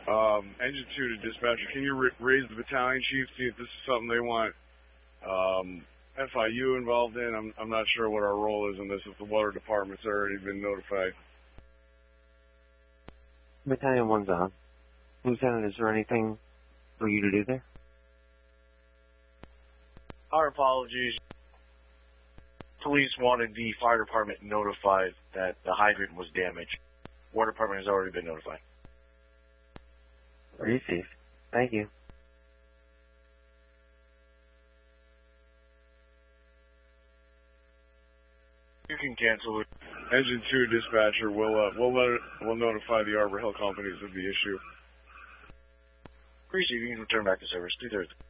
Engine 2 to dispatcher, can you raise the battalion chief, see if this is something they want FIU involved in? I'm not sure what our role is in this, if the water department's already been notified. Battalion 1's on. Lieutenant, is there anything for you to do there? Our apologies. Police wanted the fire department notified that the hydrant was damaged. Water department has already been notified. Received. Thank you. You can cancel it. Engine 2 dispatcher, we'll notify the Arbor Hill companies of the issue. Appreciate you can return back to service. 2:30.